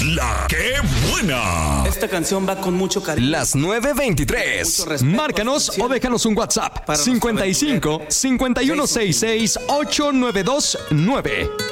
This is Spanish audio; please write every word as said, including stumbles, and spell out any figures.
La Que Buena. Esta canción va con mucho cariño. Las nueve veintitrés. Márcanos o déjanos un WhatsApp. cincuenta y cinco, cincuenta y uno sesenta y seis, ochocientos noventa y dos nueve.